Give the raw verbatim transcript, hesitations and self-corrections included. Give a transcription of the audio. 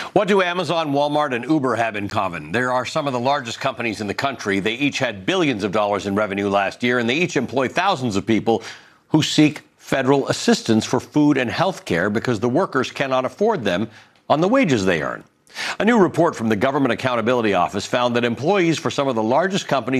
What do Amazon, Walmart, and Uber have in common? There are some of the largest companies in the country. They each had billions of dollars in revenue last year, and they each employ thousands of people who seek federal assistance for food and health care because the workers cannot afford them on the wages they earn. A new report from the Government Accountability Office found that employees for some of the largest companies